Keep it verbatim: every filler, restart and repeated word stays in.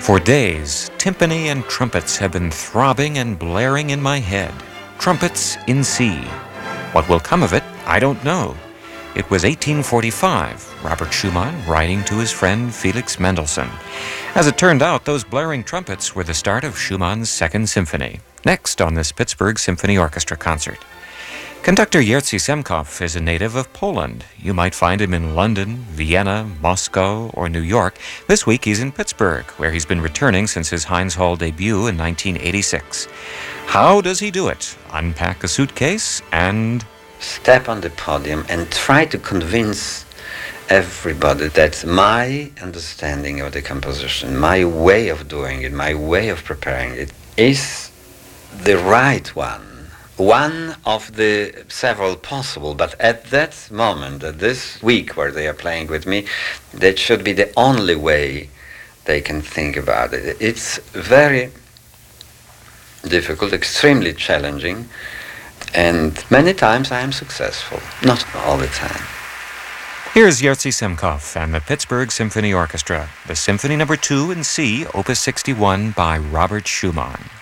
For days, timpani and trumpets have been throbbing and blaring in my head. Trumpets in C. What will come of it, I don't know. It was eighteen forty-five, Robert Schumann writing to his friend Felix Mendelssohn. As it turned out, those blaring trumpets were the start of Schumann's Second Symphony, next on this Pittsburgh Symphony Orchestra concert. Conductor Jerzy Semkow is a native of Poland. You might find him in London, Vienna, Moscow, or New York. This week he's in Pittsburgh, where he's been returning since his Heinz Hall debut in nineteen eighty-six. How does he do it? Unpack a suitcase and step on the podium and try to convince everybody that my understanding of the composition, my way of doing it, my way of preparing it is the right one. One of the several possible, but at that moment, at this week where they are playing with me, that should be the only way they can think about it. It's very difficult, extremely challenging, and many times I am successful, not all the time. Here's Jerzy Semkow and the Pittsburgh Symphony Orchestra, the Symphony Number two in C, Opus sixty-one by Robert Schumann.